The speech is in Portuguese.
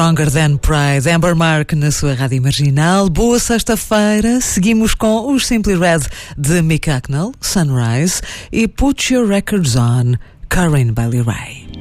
Stronger Than Pride, Amber Mark na sua rádio marginal. Boa sexta-feira. Seguimos com os Simply Red de Mick Hucknall, Sunrise, e Put Your Records On, Corinne Bailey Rae.